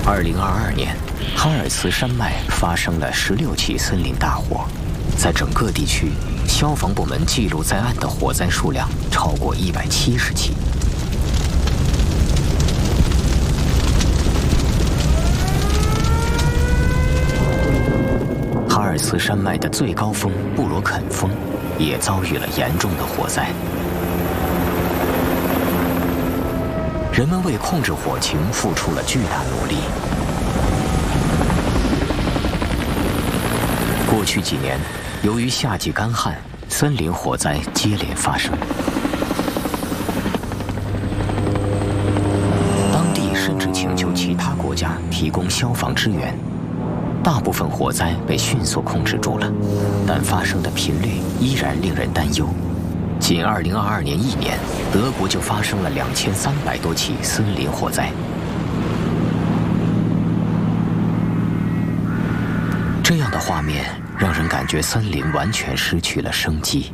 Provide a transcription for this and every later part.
2022年，哈尔茨山脉发生了16起森林大火，在整个地区，消防部门记录在案的火灾数量超过170起。哈尔茨山脉的最高峰布罗肯峰也遭遇了严重的火灾。人们为控制火情付出了巨大努力。过去几年，由于夏季干旱，森林火灾接连发生。当地甚至请求其他国家提供消防支援。大部分火灾被迅速控制住了，但发生的频率依然令人担忧。仅2022年1年，德国就发生了2300多起森林火灾。这样的画面让人感觉森林完全失去了生机。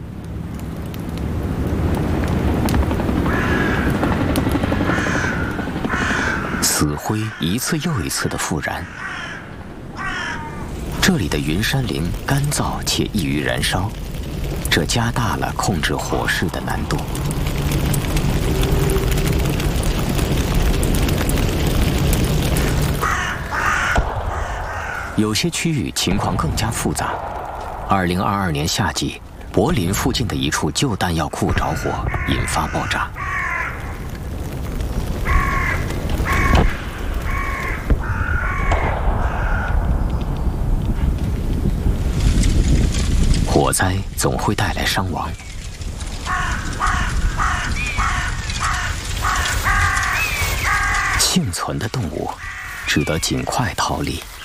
死灰一次又一次的复燃。这里的云杉林干燥且易于燃烧，这加大了控制火势的难度。有些区域情况更加复杂。2022年夏季，柏林附近的一处旧弹药库着火，引发爆炸。火灾总会带来伤亡。幸存的动物只得尽快逃离。